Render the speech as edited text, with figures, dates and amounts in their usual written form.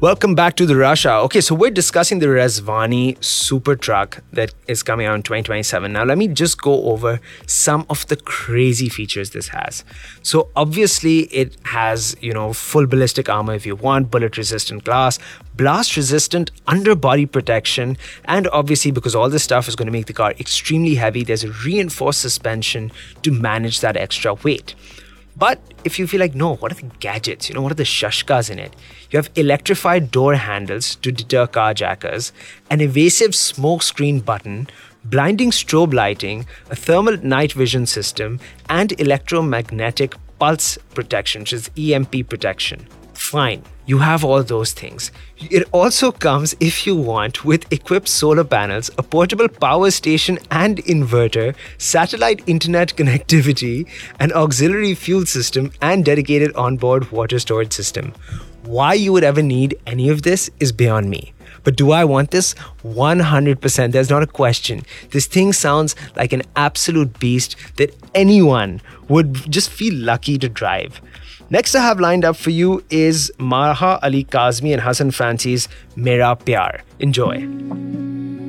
Welcome back to the Rush Hour. Okay, so we're discussing the Rezvani super truck that is coming out in 2027. Now, let me just go over some of the crazy features this has. So, obviously, it has, full ballistic armor if you want, bullet-resistant glass, blast-resistant underbody protection, and obviously, because all this stuff is going to make the car extremely heavy, there's a reinforced suspension to manage that extra weight. But if you feel like, no, what are the gadgets? What are the shashkas in it? You have electrified door handles to deter carjackers, an evasive smoke screen button, blinding strobe lighting, a thermal night vision system, and electromagnetic pulse protection, which is EMP protection. Fine, you have all those things. It also comes, if you want, with equipped solar panels, a portable power station and inverter, satellite internet connectivity, an auxiliary fuel system, and dedicated onboard water storage system. Why you would ever need any of this is beyond me. But do I want this? 100%. There's not a question. This thing sounds like an absolute beast that anyone would just feel lucky to drive. Next I have lined up for you is Maha Ali Kazmi and Hassan Fancy's Mera Pyar. Enjoy.